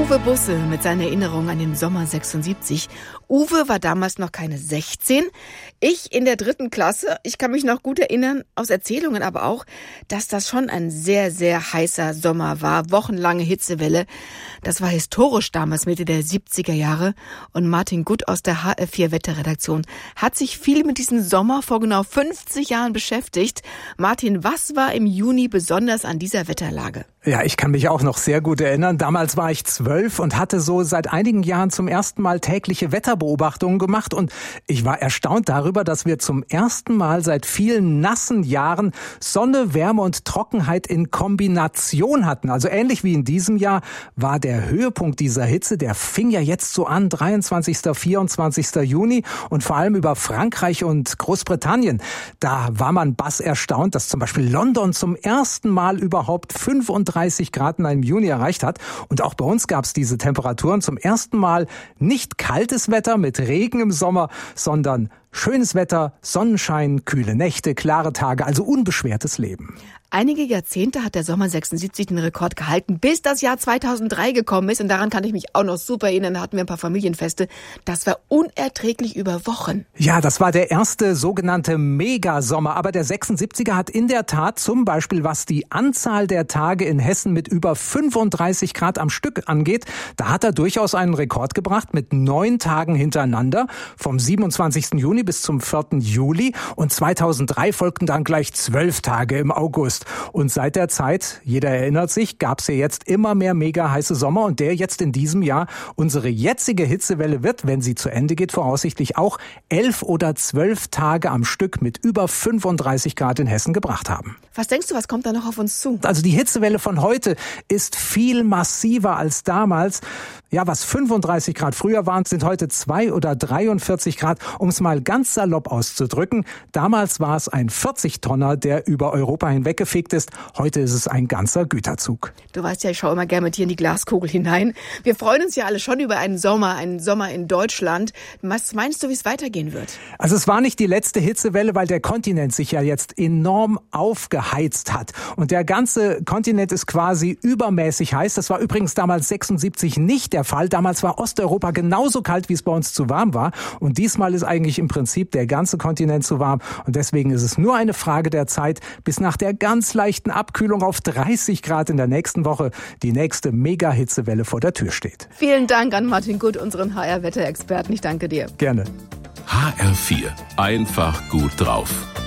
Uwe Busse mit seiner Erinnerung an den Sommer 76. Uwe war damals noch keine 16. Ich in der 3. Klasse. Ich kann mich noch gut erinnern, aus Erzählungen aber auch, dass das schon ein sehr, sehr heißer Sommer war. Wochenlange Hitzewelle. Das war historisch damals, Mitte der 70er Jahre. Und Martin Gutt aus der HR4 Wetterredaktion hat sich viel mit diesem Sommer vor genau 50 Jahren beschäftigt. Martin, was war im Juni besonders an dieser Wetterlage? Ja, ich kann mich auch noch sehr gut erinnern. Damals war ich 12 und hatte so seit einigen Jahren zum ersten Mal tägliche Wetterbeobachtungen gemacht. Und ich war erstaunt darüber, dass wir zum ersten Mal seit vielen nassen Jahren Sonne, Wärme und Trockenheit in Kombination hatten. Also ähnlich wie in diesem Jahr war der Höhepunkt dieser Hitze, der fing ja jetzt so an, 23., 24. Juni und vor allem über Frankreich und Großbritannien. Da war man bass erstaunt, dass zum Beispiel London zum ersten Mal überhaupt 35 Grad in einem Juni erreicht hat. Und auch bei uns gab es diese Temperaturen zum ersten Mal. Nicht kaltes Wetter mit Regen im Sommer, sondern schönes Wetter, Sonnenschein, kühle Nächte, klare Tage, also unbeschwertes Leben. Einige Jahrzehnte hat der Sommer 76 den Rekord gehalten, bis das Jahr 2003 gekommen ist. Und daran kann ich mich auch noch super erinnern. Da hatten wir ein paar Familienfeste. Das war unerträglich über Wochen. Ja, das war der erste sogenannte Megasommer. Aber der 76er hat in der Tat zum Beispiel, was die Anzahl der Tage in Hessen mit über 35 Grad am Stück angeht, da hat er durchaus einen Rekord gebracht mit 9 Tagen hintereinander, vom 27. Juni bis zum 4. Juli. Und 2003 folgten dann gleich 12 Tage im August. Und seit der Zeit, jeder erinnert sich, gab es ja jetzt immer mehr mega heiße Sommer und der jetzt in diesem Jahr unsere jetzige Hitzewelle wird, wenn sie zu Ende geht, voraussichtlich auch 11 oder 12 Tage am Stück mit über 35 Grad in Hessen gebracht haben. Was denkst du, was kommt da noch auf uns zu? Also die Hitzewelle von heute ist viel massiver als damals. Ja, was 35 Grad früher waren, sind heute 2 oder 43 Grad, um es mal ganz salopp auszudrücken. Damals war es ein 40-Tonner, der über Europa hinweggefegt ist. Heute ist es ein ganzer Güterzug. Du weißt ja, ich schaue immer gerne mit dir in die Glaskugel hinein. Wir freuen uns ja alle schon über einen Sommer in Deutschland. Was meinst du, wie es weitergehen wird? Also es war nicht die letzte Hitzewelle, weil der Kontinent sich ja jetzt enorm aufgeheizt hat. Und der ganze Kontinent ist quasi übermäßig heiß. Das war übrigens damals 76 nicht der Fall. Damals war Osteuropa genauso kalt, wie es bei uns zu warm war. Und diesmal ist eigentlich im Prinzip der ganze Kontinent zu warm. Und deswegen ist es nur eine Frage der Zeit, bis nach der ganz leichten Abkühlung auf 30 Grad in der nächsten Woche die nächste Mega-Hitzewelle vor der Tür steht. Vielen Dank an Martin Gutt, unseren HR-Wetterexperten. Ich danke dir. Gerne. HR4. Einfach gut drauf.